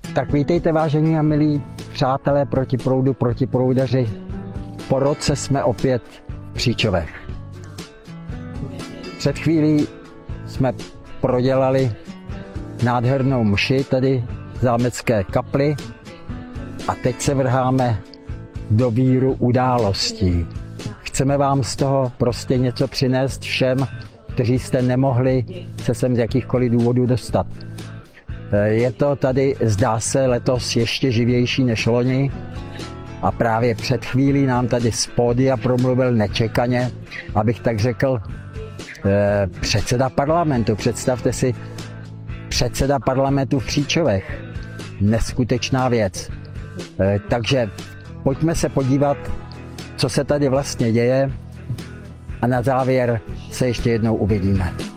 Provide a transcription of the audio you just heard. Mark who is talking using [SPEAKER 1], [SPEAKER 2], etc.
[SPEAKER 1] Tak vítejte, vážení a milí přátelé proti proudu, protiproudaři. Po roce jsme opět v Příčovech. Před chvílí jsme prodělali nádhernou mši tady v zámecké kapli a teď se vrháme do víru událostí. Chceme vám z toho prostě něco přinést všem, kteří jste nemohli se sem z jakýchkoliv důvodů dostat. Je to tady, zdá se, letos ještě živější než loni a právě před chvílí nám tady z pódia promluvil nečekaně, abych tak řekl, předseda parlamentu. Představte si, předseda parlamentu v Příčovech. Neskutečná věc. Takže pojďme se podívat, co se tady vlastně děje a na závěr se ještě jednou uvidíme.